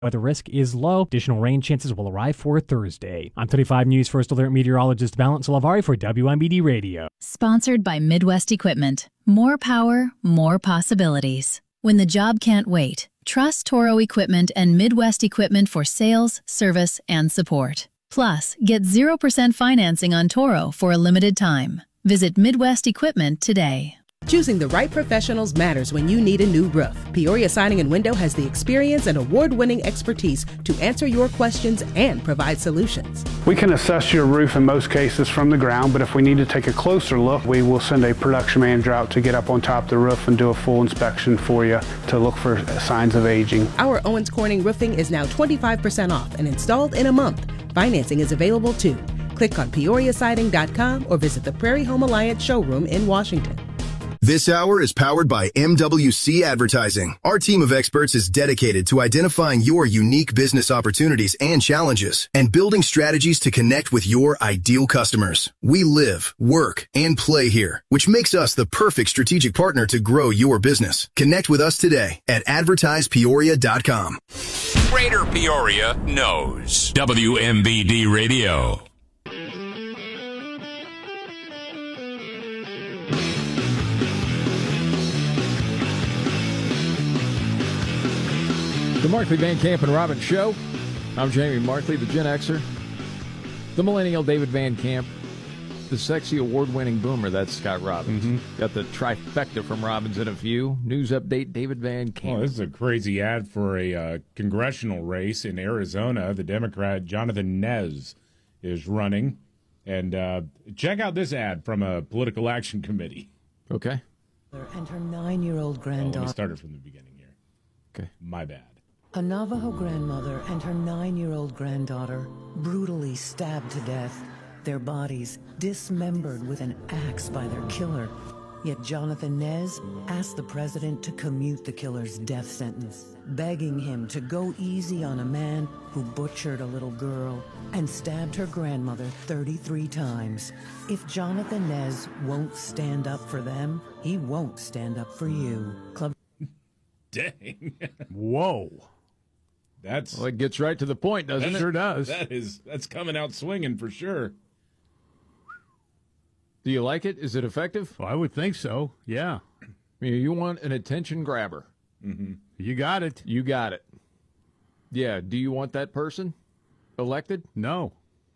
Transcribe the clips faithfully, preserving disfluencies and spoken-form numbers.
Weather risk is low. Additional rain chances will arrive for Thursday. I'm thirty-five News First Alert meteorologist Balance Lavari for W M B D Radio. Sponsored by Midwest Equipment. More power, more possibilities. When the job can't wait, trust Toro Equipment and Midwest Equipment for sales, service, and support. Plus, get zero percent financing on Toro for a limited time. Visit Midwest Equipment today. Choosing the right professionals matters when you need a new roof. Peoria Siding and Window has the experience and award-winning expertise to answer your questions and provide solutions. We can assess your roof in most cases from the ground, but if we need to take a closer look, we will send a production manager out to get up on top of the roof and do a full inspection for you to look for signs of aging. Our Owens Corning roofing is now twenty-five percent off and installed in a month. Financing is available too. Click on peoria siding dot com or visit the Prairie Home Alliance showroom in Washington. This hour is powered by M W C Advertising. Our team of experts is dedicated to identifying your unique business opportunities and challenges and building strategies to connect with your ideal customers. We live, work, and play here, which makes us the perfect strategic partner to grow your business. Connect with us today at advertise peoria dot com. Greater Peoria knows W M B D Radio. The Markley, Van Camp, and Robbins Show. I'm Jamie Markley, the Gen Xer. The millennial David Van Camp. The sexy award-winning boomer, that's Scott Robbins. Mm-hmm. Got the trifecta from Robbins in a few. News update, David Van Camp. Oh, this is a crazy ad for a uh, congressional race in Arizona. The Democrat Jonathan Nez is running. And uh, check out this ad from a political action committee. Okay. And her nine-year-old granddaughter. Oh, let me start it from the beginning here. Okay. My bad. A Navajo grandmother and her nine-year-old granddaughter brutally stabbed to death, their bodies dismembered with an axe by their killer. Yet Jonathan Nez asked the president to commute the killer's death sentence, begging him to go easy on a man who butchered a little girl and stabbed her grandmother thirty-three times. If Jonathan Nez won't stand up for them, he won't stand up for you. Club. Dang. Whoa. That's well, it gets right to the point, doesn't it? it? Sure does. That is that's coming out swinging for sure. Do you like it? Is it effective? Well, I would think so. Yeah. I mean, you want an attention grabber. Mm-hmm. You got it. You got it. Yeah. Do you want that person elected? No.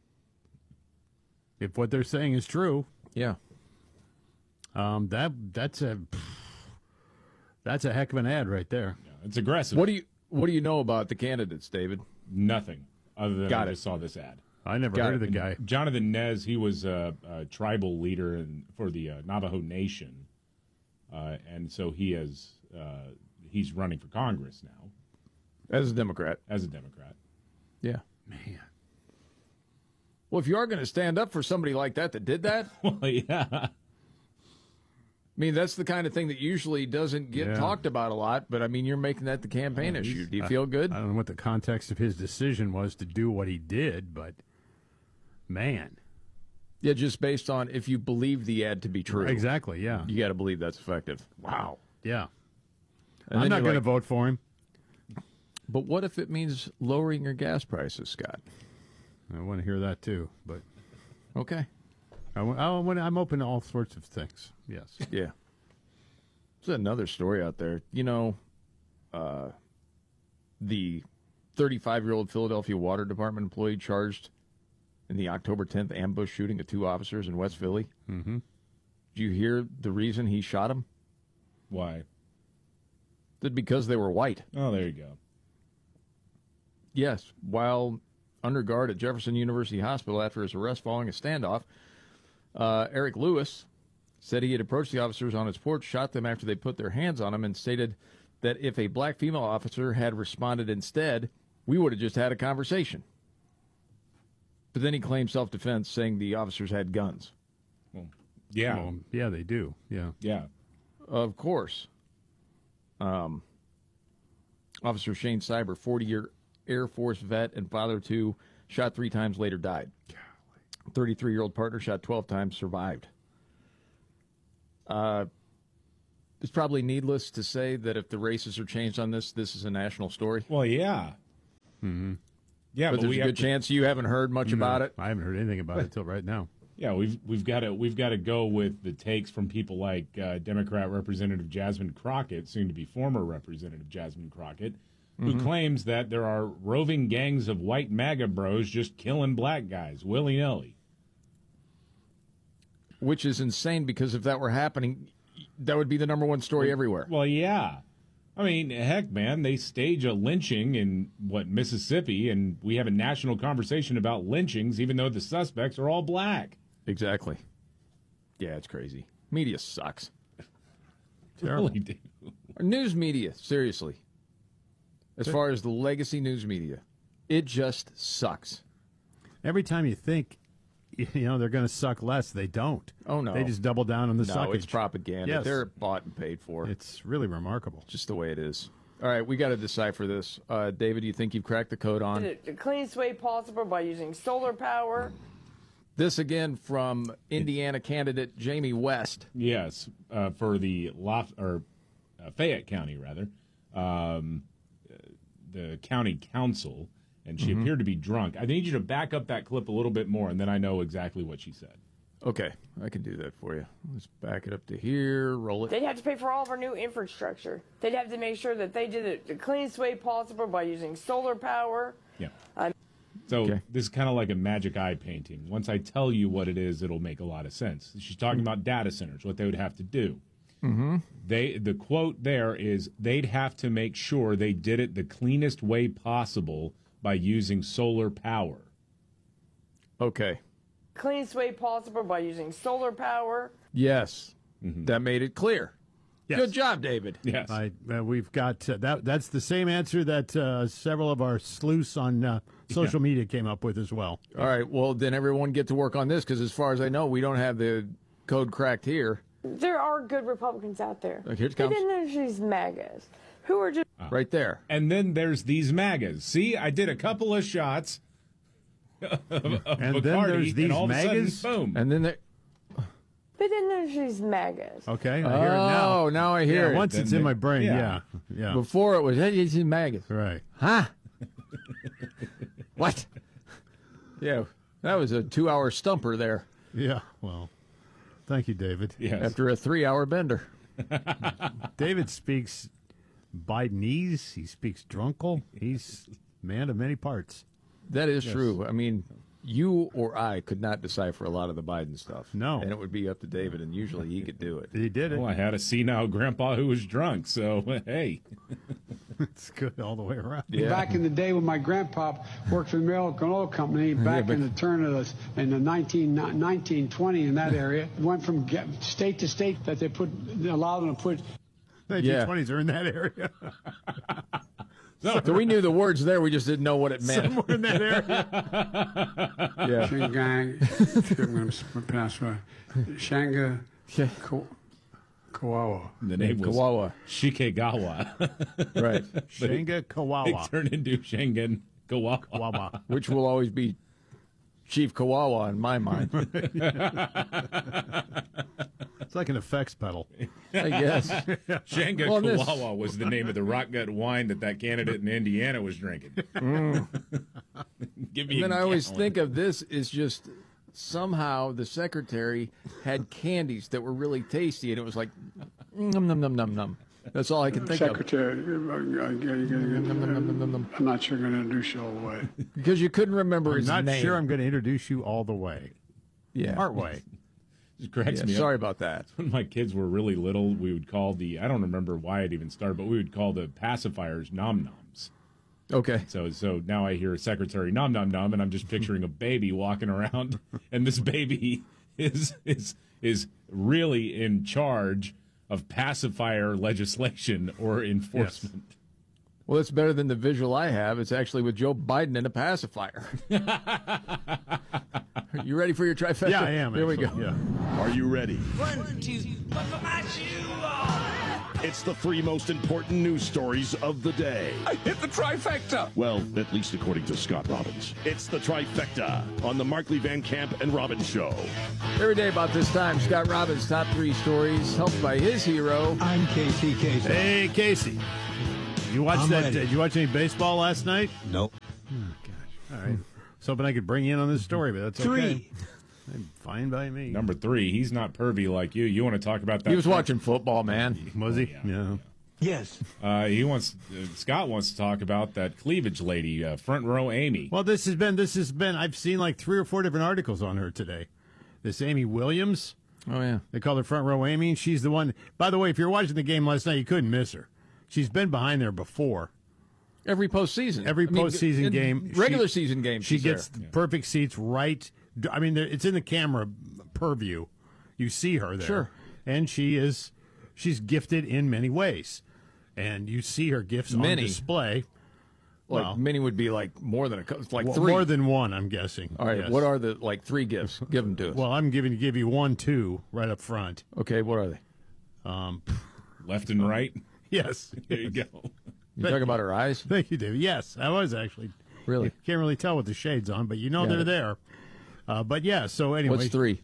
If what they're saying is true. Yeah. Um. That that's a that's a heck of an ad right there. Yeah, it's aggressive. What do you What do you know about the candidates, David? Nothing other than Got I it. just saw this ad. I never Got heard of it. the guy. Jonathan Nez, he was a, a tribal leader in, for the uh, Navajo Nation, uh, and so he is uh, he's running for Congress now As a Democrat. as a Democrat. Yeah. Man. Well, if you are going to stand up for somebody like that that did that, Well, yeah, I mean, that's the kind of thing that usually doesn't get Yeah. talked about a lot, but I mean, you're making that the campaign Uh, issue. he's- Do you I- feel good? I don't know what the context of his decision was to do what he did, but man. Yeah, just based on if you believe the ad to be true. Exactly, yeah. You got to believe that's effective. Wow. Yeah. And I'm then not you're going to like, vote for him. But what if it means lowering your gas prices, Scott? I want to hear that too, but Okay. I, wa- I, wa- I'm open to all sorts of things. Yes. Yeah. There's another story out there. You know, uh, the thirty-five-year-old Philadelphia Water Department employee charged in the October tenth ambush shooting of two officers in West Philly. Mm-hmm. Did you hear the reason he shot them? why? That because they were white. Oh, there you go. Yes, while under guard at Jefferson University Hospital after his arrest following a standoff, uh, Eric Lewis said he had approached the officers on his porch, shot them after they put their hands on him, and stated that if a black female officer had responded instead, we would have just had a conversation. But then he claimed self-defense, saying the officers had guns. Well, yeah, Well, yeah, they do. Yeah. yeah. Of course. Um, Officer Shane Cyber, forty-year Air Force vet and father to, shot three times, later died. thirty-three-year-old partner shot twelve times, survived. Uh, it's probably needless to say that if the races are changed on this, this is a national story. Well, yeah. Mm-hmm. Yeah, but, but there's we a good to, chance you haven't heard much no, about it. I haven't heard anything about it till right now. Yeah, we've we've got to we've got to go with the takes from people like uh, Democrat Representative Jasmine Crockett, soon to be former Representative Jasmine Crockett, who mm-hmm. claims that there are roving gangs of white MAGA bros just killing black guys willy nilly. Which is insane, because if that were happening, that would be the number one story everywhere. Well, yeah. I mean, heck, man, they stage a lynching in, what, Mississippi, and we have a national conversation about lynchings, even though the suspects are all black. Exactly. Yeah, it's crazy. Media sucks. Really do. Our news media, seriously. As far as the legacy news media, it just sucks. Every time you think, you know, they're going to suck less, they don't. Oh, no. They just double down on the no, suckage. No, it's propaganda. Yes. They're bought and paid for. It's really remarkable. Just the way it is. All right, we got to decipher this. Uh, David, do you think you've cracked the code on? The cleanest way possible by using solar power. This again from Indiana candidate Jamie West. Yes, uh, for the Lof- or uh, Fayette County, rather, um, the county council, and she mm-hmm. appeared to be drunk. I need you to back up that clip a little bit more, and then I know exactly what she said. Okay, I can do that for you. Let's back it up to here, roll it. They'd have to pay for all of our new infrastructure. They'd have to make sure that they did it the cleanest way possible by using solar power. Yeah. Um, so okay. This is kind of like a magic eye painting. Once I tell you what it is, it'll make a lot of sense. She's talking about data centers, what they would have to do. Mm-hmm. They the quote there is they'd have to make sure they did it the cleanest way possible by using solar power. Okay. Cleanest way possible by using solar power. Yes, mm-hmm. that made it clear. Yes. Good job, David. Yes, I, uh, we've got uh, that. That's the same answer that uh, several of our sleuths on uh, social yeah. media came up with as well. All right, well then everyone get to work on this, because as far as I know, we don't have the code cracked here. There are good Republicans out there. Here it comes. And then there's these MAGAs who are just uh, right there. And then there's these MAGAs. See, I did a couple of shots. Of, of and Bacardi, then there's these and all MAGAs. Of a sudden, boom. And then there. But then there's these MAGAs. Okay, I oh, hear it now. Oh, now I hear yeah, it. Once then it's they, in my brain, yeah. yeah. yeah. Before it was, hey, it's in MAGAs. Right. Huh? What? Yeah, that was a two-hour stumper there. Yeah, well, thank you, David. Yes. After a three-hour bender. David speaks Bidenese. He speaks drunkle. He's a man of many parts. That is yes. true. I mean, you or I could not decipher a lot of the Biden stuff. No. And it would be up to David, and usually he could do it. He did it. Well, I had a senile grandpa who was drunk, so, hey. It's good all the way around. Yeah. Back in the day when my grandpa worked for the American Oil Company, back yeah, in the turn of the, in the nineteen, nineteen twenty in that area, went from state to state that they put, allowed them to put. nineteen twenties yeah. are in that area. So, so we knew the words there, we just didn't know what it meant. Somewhere in that area. Yeah. Shingang, I'm going to pronounce right. Shanga Kawawa. The name was Kawawa. Shikegawa. Right. Shanga Kawawa. It turned into Shangan Kawawa. Kawawa. Which will always be Chief Kawawa in my mind. It's like an effects pedal. I guess. Shanga well, Kawawa was the name of the rock gut wine that that candidate in Indiana was drinking. Mm. Give me and then a I always gallon. think of this as just somehow the secretary had candies that were really tasty, and it was like, num, num, num, num, num. That's all I can think secretary, of. Secretary, I'm not sure I'm going to introduce you all the way. Because you couldn't remember I'm his not name. sure I'm going to introduce you all the way. Yeah. Part way. It cracks yeah, me sorry up. about that. When my kids were really little, we would call the, I don't remember why it even started, but we would call the pacifiers nom-noms. Okay. So so now I hear Secretary Nom Nom Nom, and I'm just picturing a baby walking around, and this baby is is is really in charge of pacifier legislation or enforcement. Yes. Well, it's better than the visual I have. It's actually with Joe Biden in a pacifier. You ready for your trifecta? Yeah, I am. Here actually. we go. Yeah. Are you ready? One, two, buckle my shoe on. It's the three most important news stories of the day. I hit the trifecta. Well, at least according to Scott Robbins. It's the trifecta on the Markley Van Camp and Robbins Show. Every day about this time, Scott Robbins' top three stories, helped by his hero. I'm Casey Kasem. Hey, Casey. Did you watch I'm that? ready. Did you watch any baseball last night? Nope. Oh, gosh. All right. Was hoping I could bring you in on this story, but that's Three. okay. I'm fine by me. Number three, he's not pervy like you. You want to talk about that? He was watching football, man. Was he? Yeah. yeah. Yes. Uh, he wants. Uh, Scott wants to talk about that cleavage lady, uh, front row Amy. Well, this has been, this has been, I've seen like three or four different articles on her today. This Amy Williams. Oh, yeah. They call her front row Amy. She's the one. By the way, if you're watching the game last night, you couldn't miss her. She's been behind there before. Every postseason. Every I mean, postseason in game. Regular she, season game. She she's gets there. the perfect seats right. I mean, it's in the camera purview. You see her there. Sure. And she is, she's gifted in many ways. And you see her gifts Many. on display. Like, Well, many would be like more than a couple. Like well, three. more than one, I'm guessing. All right. Yes. What are the, like, three gifts? Give them to us. Well, I'm giving give you one, two right up front. Okay. What are they? Um, Left and right. yes. There you go. You talking about her eyes? Thank you, David. Yes, I was actually. Really? You can't really tell with the shades on, but you know Yeah. they're there. Uh, but yeah, so anyway. What's three?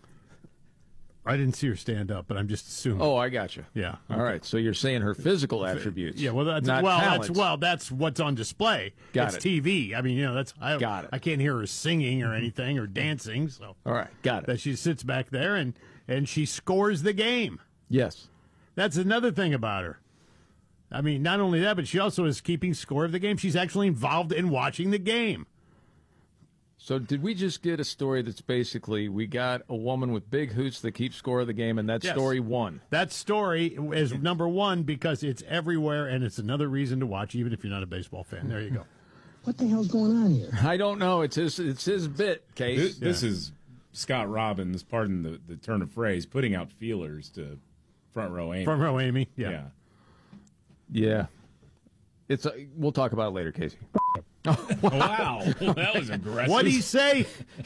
I didn't see her stand up, but I'm just assuming. Oh, I got you. Yeah. All right. So you're saying her physical attributes. Yeah, well, that's not well, talents. that's well, that's what's on display. Got it's it. T V. I mean, you know, that's I, Got it. I can't hear her singing or anything or dancing. So All right. Got it. that she sits back there and and she scores the game. Yes. That's another thing about her. I mean, not only that, but she also is keeping score of the game. She's actually involved in watching the game. So did we just get a story that's basically we got a woman with big hoots that keeps score of the game, and that Yes. story won? That story is number one because it's everywhere, and it's another reason to watch, even if you're not a baseball fan. There you go. What the hell's going on here? I don't know. It's his. It's his bit, Case. This, this is Scott Robbins, pardon the, the turn of phrase, putting out feelers to front row Amy. Front row Amy, yeah. yeah. Yeah. It's. A, we'll talk about it later, Casey. Wow, that was aggressive. What did he say?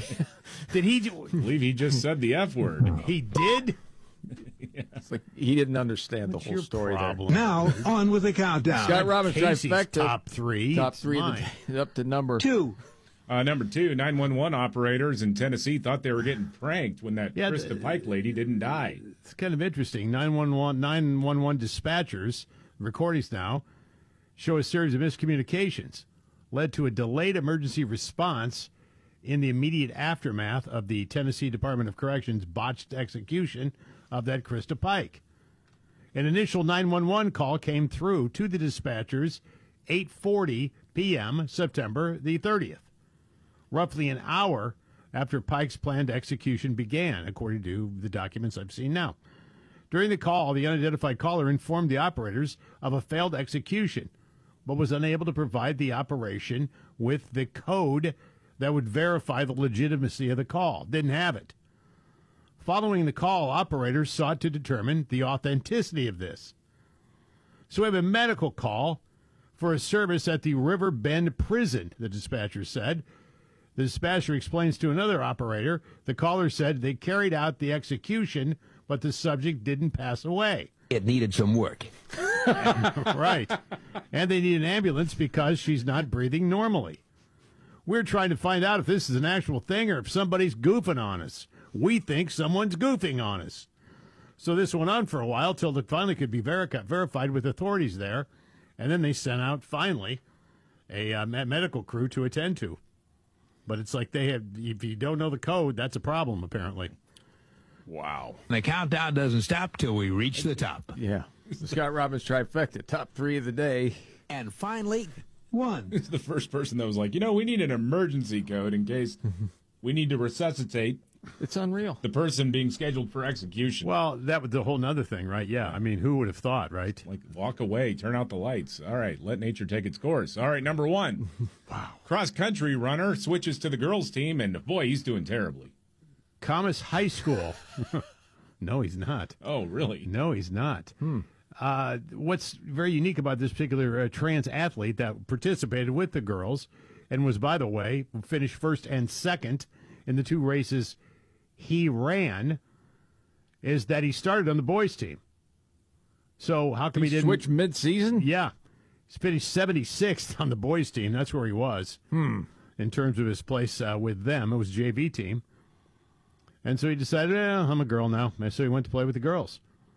Did he? I believe he just said the F word. He did? It's like he didn't understand What's the whole your story problem? Now, on with the countdown. Scott Robbins Casey's trifecta. top three. Top It's three of mine. the day, up to number Two. Uh, number two, nine one one operators in Tennessee thought they were getting pranked when that Yeah, Krista th- Pike lady didn't die. It's kind of interesting. nine one one, nine one one dispatchers, recordings now, show a series of miscommunications led to a delayed emergency response in the immediate aftermath of the Tennessee Department of Corrections botched execution of that Krista Pike. An initial nine one one call came through to the dispatchers eight forty p.m. September the thirtieth, roughly an hour after Pike's planned execution began, according to the documents I've seen now. During the call, the unidentified caller informed the operators of a failed execution, but was unable to provide the operation with the code that would verify the legitimacy of the call. Didn't have it. Following the call, operators sought to determine the authenticity of this. So we have a medical call for a service at the River Bend prison, the dispatcher said. The dispatcher explains to another operator, the caller said they carried out the execution, but the subject didn't pass away. It needed some work. Right. And they need an ambulance because she's not breathing normally. We're trying to find out if this is an actual thing or if somebody's goofing on us. We think someone's goofing on us. So this went on for a while till it finally could be verica- verified with authorities there. And then they sent out, finally, a uh, me- medical crew to attend to. But it's like they have, if you don't know the code, that's a problem, apparently. Wow. The countdown doesn't stop till we reach the top. Yeah. The Scott Robbins trifecta, top three of the day. And finally, one. He's the first person that was like, you know, we need an emergency code in case we need to resuscitate It's unreal. the person being scheduled for execution. Well, that was the whole nother thing, right? Yeah. I mean, who would have thought, right? Like, walk away, turn out the lights. All right, let nature take its course. All right, number one. Wow. Cross-country runner switches to the girls' team, and boy, he's doing terribly. Camas High School. No, he's not. Oh, really? No, he's not. Hmm. Uh, what's very unique about this particular uh, trans athlete that participated with the girls and was, by the way, finished first and second in the two races he ran is that he started on the boys' team. So how come he, He didn't switch mid-season? Yeah, he's finished seventy-sixth on the boys' team. That's where he was Hmm. in terms of his place uh, with them. It was a J V team. And so he decided, eh, I'm a girl now. And so he went to play with the girls.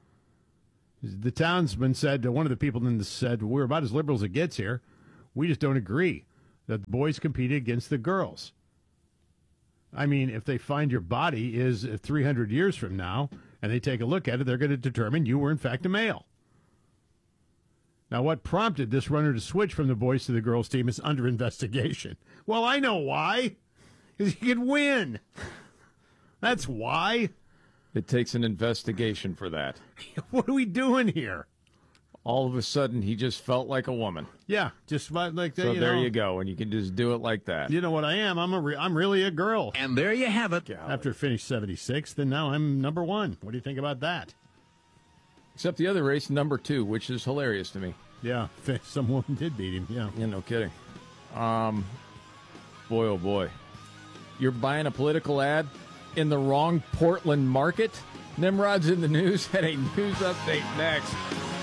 The townsman said, uh, one of the people then said, we're about as liberal as it gets here. We just don't agree. that the boys competed against the girls. I mean, if they find your body is three hundred years from now and they take a look at it, they're going to determine you were in fact a male. Now, what prompted this runner to switch from the boys to the girls team is under investigation. Well, I know why. Because he could win. That's why. It takes an investigation for that. What are we doing here? All of a sudden, he just felt like a woman. Yeah, just like that. So you there know, you go, and you can just do it like that. You know what I am? I'm a re- I'm really a girl. And there you have it. After finished seventy-sixth, and now I'm number one. What do you think about that? Except the other race, number two, which is hilarious to me. Yeah, some woman did beat him. Yeah, yeah, no kidding. Um, boy, oh boy, you're buying a political ad in the wrong Portland market. Nimrod's in the news. Had a news update next.